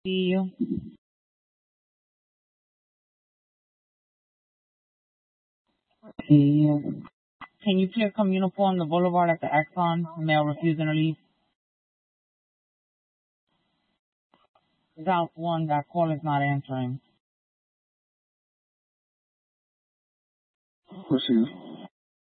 See you. See you. Can you clear come uniform the boulevard at the Exxon? Male refusing to leave. South 1, that call is not answering. Proceed.